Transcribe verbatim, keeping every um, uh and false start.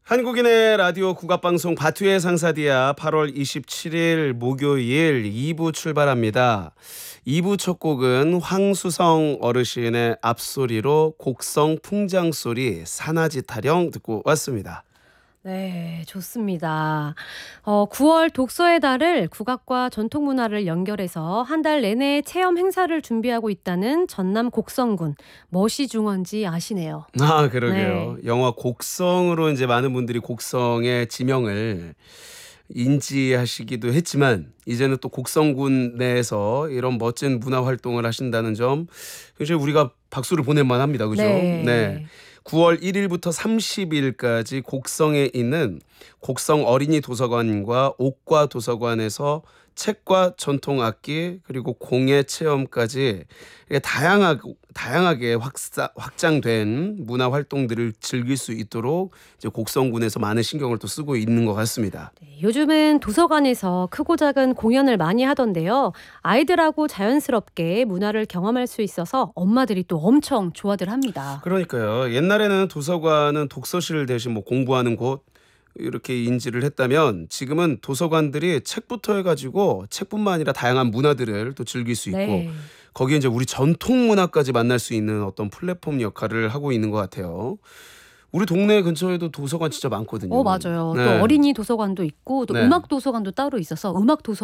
한국인의 라디오 국악방송 바투의 상사디아 팔월 이십칠일 목요일 이 부 출발합니다. 이 부 첫 곡은 황수성 어르신의 앞소리로 곡성 풍장소리 산아지 타령 듣고 왔습니다. 네, 좋습니다. 어, 구월 독서의 달을 국악과 전통문화를 연결해서 한 달 내내 체험 행사를 준비하고 있다는 전남 곡성군. 멋이 중원지 아시네요. 아, 그러게요. 네. 영화 곡성으로 이제 많은 분들이 곡성의 지명을 인지하시기도 했지만 이제는 또 곡성군 내에서 이런 멋진 문화 활동을 하신다는 점 굉장히 우리가 박수를 보낼 만합니다. 그죠? 네. 네. 구월 일일부터 삼십일까지 곡성에 있는 곡성 어린이 도서관과 옥과 도서관에서 책과 전통악기 그리고 공예 체험까지 다양하게, 다양하게 확사, 확장된 문화 활동들을 즐길 수 있도록 이제 곡성군에서 많은 신경을 또 쓰고 있는 것 같습니다. 네, 요즘은 도서관에서 크고 작은 공연을 많이 하던데요. 아이들하고 자연스럽게 문화를 경험할 수 있어서 엄마들이 또 엄청 좋아들 합니다. 그러니까요. 옛날에는 도서관은 독서실 대신 뭐 공부하는 곳 이렇게 인지를 했다면 지금은 도서관들이 책부터 해가지고 책뿐만 아니라 다양한 문화들을 또 즐길 수 있고 네. 거기에 이제 우리 전통 문화까지 만날 수 있는 어떤 플랫폼 역할을 하고 있는 것 같아요. 우리 동네 근처에도 도서관 진짜 많거든요. 어, 맞아요. 네. 또 어린이 도서관도 있고 또 네. 음악 도서관도 따로 있어서 음악 도서